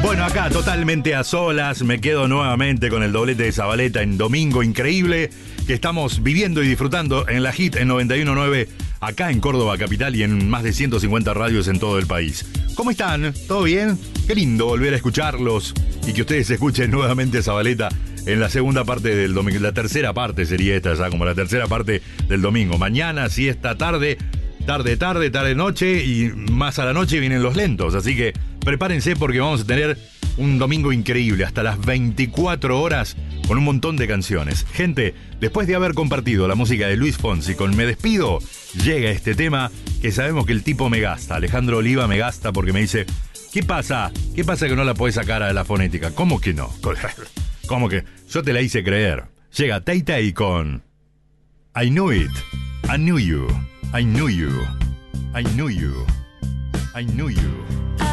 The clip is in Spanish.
Bueno, acá totalmente a solas, me quedo nuevamente con el doblete de Zabaleta en Domingo Increíble, que estamos viviendo y disfrutando en la Hit en 91.9, acá en Córdoba capital y en más de 150 radios en todo el país. ¿Cómo están? ¿Todo bien? Qué lindo volver a escucharlos y que ustedes escuchen nuevamente a Zabaleta en la segunda parte del domingo. La tercera parte sería esta ya, como la tercera parte del domingo. Mañana, siesta, tarde, noche y más a la noche vienen los lentos. Así que prepárense porque vamos a tener un domingo increíble hasta las 24 horas con un montón de canciones. Gente, después de haber compartido la música de Luis Fonsi con Me Despido, llega este tema que sabemos que el tipo me gasta. Alejandro Oliva me gasta porque me dice: ¿qué pasa? ¿Qué pasa que no la podés sacar a la fonética? ¿Cómo que no? ¿Cómo que? Yo te la hice creer. Llega Tay Tay con I Knew It, I Knew You, I Knew You, I Knew You, I Knew You.